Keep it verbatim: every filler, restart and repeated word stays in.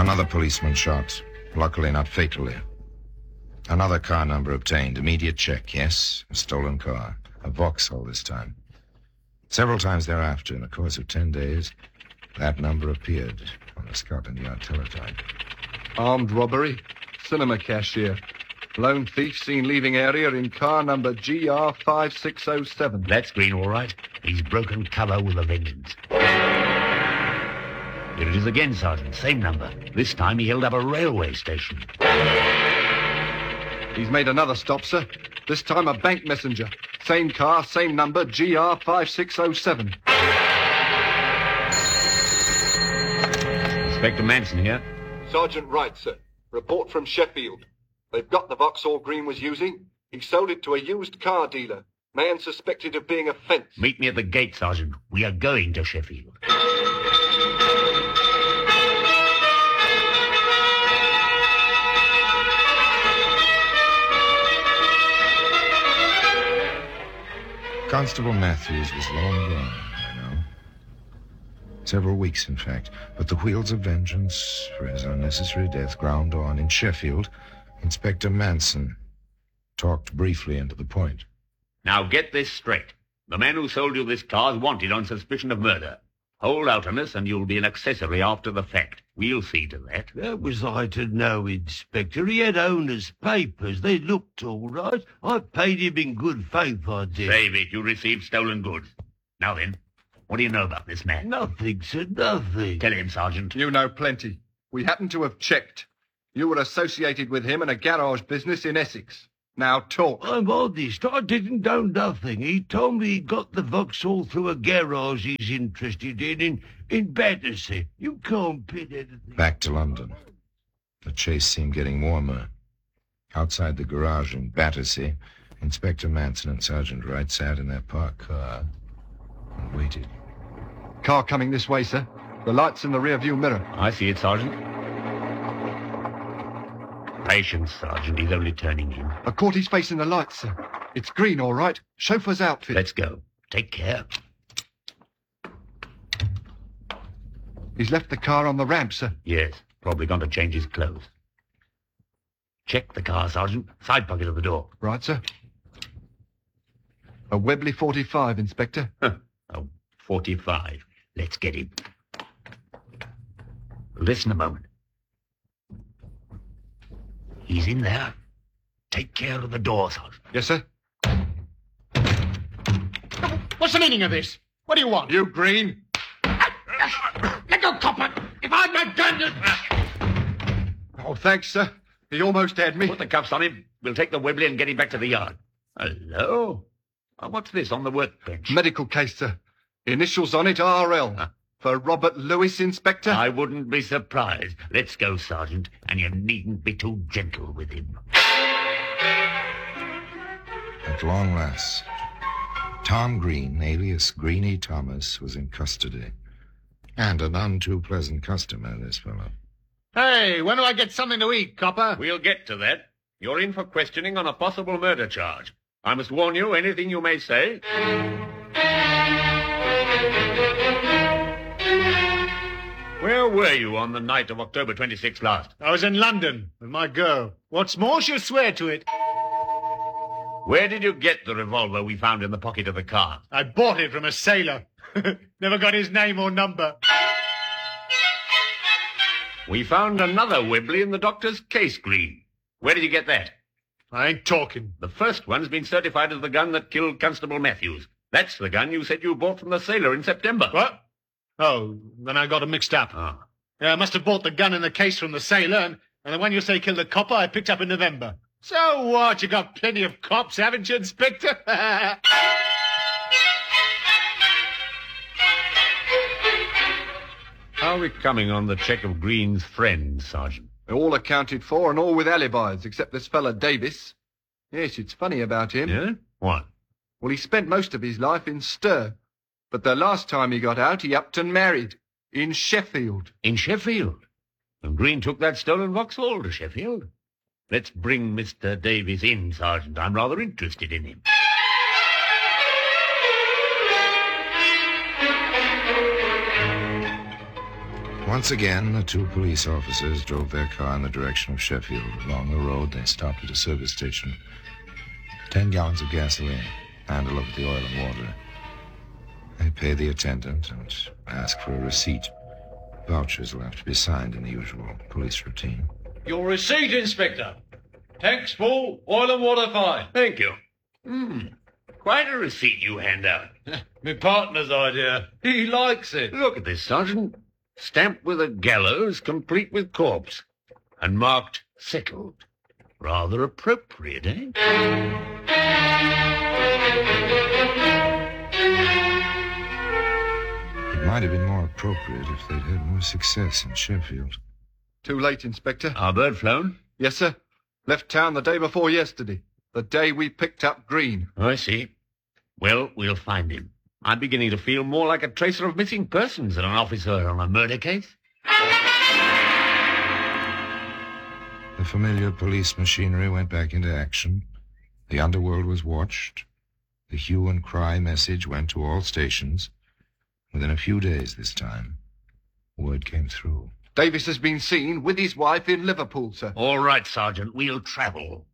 Another policeman shot, luckily not fatally. Another car number obtained. Immediate check, yes. A stolen car. A Vauxhall this time. Several times thereafter, in the course of ten days, that number appeared on the Scotland Yard teletype. Armed robbery. Cinema cashier. Lone thief seen leaving area in car number G R five six oh seven. That's Green, all right. He's broken cover with a vengeance. Here it is again, Sergeant. Same number. This time he held up a railway station. He's made another stop, sir. This time a bank messenger. Same car, same number, G R five six oh seven. Inspector Manson here. Sergeant Wright, sir. Report from Sheffield. They've got the Vauxhall Green was using. He sold it to a used car dealer. Man suspected of being a fence. Meet me at the gate, Sergeant. We are going to Sheffield. Constable Matthews was long gone, I know. Several weeks, in fact. But the wheels of vengeance for his unnecessary death ground on in Sheffield. Inspector Manson talked briefly and to the point. Now get this straight. The man who sold you this car is wanted on suspicion of murder. Hold out on us and you'll be an accessory after the fact. We'll see to that. That was I to know, Inspector. He had owner's papers. They looked all right. I paid him in good faith, I did. Save it. You received stolen goods. Now then, what do you know about this man? Nothing, sir, nothing. Tell him, Sergeant. You know plenty. We happen to have checked. You were associated with him in a garage business in Essex. Now talk. I'm honest. I didn't know nothing. He told me he got the Vauxhall through a garage he's interested in, in, in Battersea. You can't pin anything. Back to London. The chase seemed getting warmer. Outside the garage in Battersea, Inspector Manson and Sergeant Wright sat in their parked car and waited. Car coming this way, sir. The light's in the rear-view mirror. I see it, Sergeant. Patience, Sergeant. He's only turning in. I caught his face in the light, sir. It's Green, all right. Chauffeur's outfit. Let's go. Take care. He's left the car on the ramp, sir. Yes, probably gone to change his clothes. Check the car, Sergeant. Side pocket of the door. Right, sir. A Webley forty-five, Inspector. Huh. Oh, forty-five. Let's get him. Listen a moment. He's in there. Take care of the door, Sergeant. Yes, sir. What's the meaning of this? What do you want? You, Green. Let go, copper. If I'd not done this... Oh, thanks, sir. He almost had me. Put the cuffs on him. We'll take the Webley and get him back to the yard. Hello? Oh, what's this on the workbench? Medical case, sir. Initials on it, R L. Huh. For Robert Lewis, Inspector. I wouldn't be surprised. Let's go, Sergeant, and you needn't be too gentle with him. At long last, Tom Green, alias Greenie Thomas, was in custody. And a none too pleasant customer, this fellow. Hey, when do I get something to eat, copper? We'll get to that. You're in for questioning on a possible murder charge. I must warn you, anything you may say... Where were you on the night of October twenty-sixth last? I was in London with my girl. What's more, she'll swear to it. Where did you get the revolver we found in the pocket of the car? I bought it from a sailor. Never got his name or number. We found another Webley in the doctor's case, Green. Where did you get that? I ain't talking. The first one's been certified as the gun that killed Constable Matthews. That's the gun you said you bought from the sailor in September. What? Oh, then I got them mixed up. Ah. Yeah, I must have bought the gun in the case from the sailor, and, and the one you say killed the copper I picked up in November. So what? You got plenty of cops, haven't you, Inspector? How are we coming on the check of Green's friends, Sergeant? They're all accounted for and all with alibis, except this fella Davis. Yes, it's funny about him. Yeah? What? Well, he spent most of his life in stir. But the last time he got out, he upped and married. In Sheffield. In Sheffield? And Green took that stolen Vauxhall to Sheffield? Let's bring Mister Davis in, Sergeant. I'm rather interested in him. Once again, the two police officers drove their car in the direction of Sheffield. Along the road, they stopped at a service station. Ten gallons of gasoline, and a look at the oil and water. They pay the attendant and ask for a receipt. Vouchers will have to be signed in the usual police routine. Your receipt, Inspector. Tanks full, oil and water fine. Thank you. Hmm. Quite a receipt you hand out. My partner's idea. He likes it. Look at this, Sergeant. Stamped with a gallows, complete with corpse. And marked settled. Rather appropriate, eh? It might have been more appropriate if they'd had more success in Sheffield. Too late, Inspector. Our bird flown? Yes, sir. Left town the day before yesterday. The day we picked up Green. I see. Well, we'll find him. I'm beginning to feel more like a tracer of missing persons than an officer on a murder case. The familiar police machinery went back into action. The underworld was watched. The hue and cry message went to all stations. Within a few days this time, word came through. Davis has been seen with his wife in Liverpool, sir. All right, Sergeant, we'll travel.